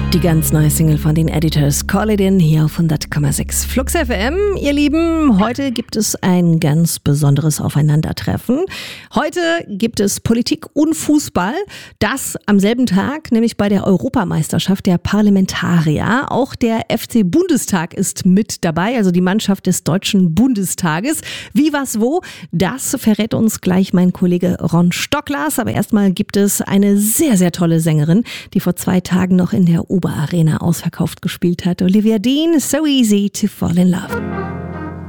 Die ganz neue Single von den Editors, Call It In, hier auf 100,6 Flux FM. Ihr Lieben, heute gibt es ein ganz besonderes Aufeinandertreffen. Heute gibt es Politik und Fußball. Das am selben Tag, nämlich bei der Europameisterschaft der Parlamentarier. Auch der FC Bundestag ist mit dabei, also die Mannschaft des Deutschen Bundestages. Wie, was, wo, das verrät uns gleich mein Kollege Ron Stocklers. Aber erstmal gibt es eine sehr, sehr tolle Sängerin, die vor 2 Tagen noch in der Arena ausverkauft gespielt hat. Olivia Dean, So Easy to Fall in Love.